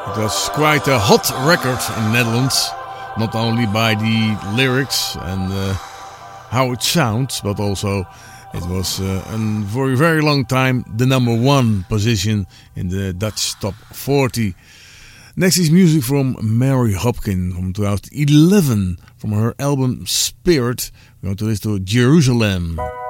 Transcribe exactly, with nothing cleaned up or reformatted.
It was quite a hot record in the Netherlands, not only by the lyrics and uh, how it sounds, but also it was uh, and for a very long time the number one position in the Dutch top forty. Next is music from Mary Hopkin from twenty eleven from her album Spirit. We're going to listen to Jerusalem.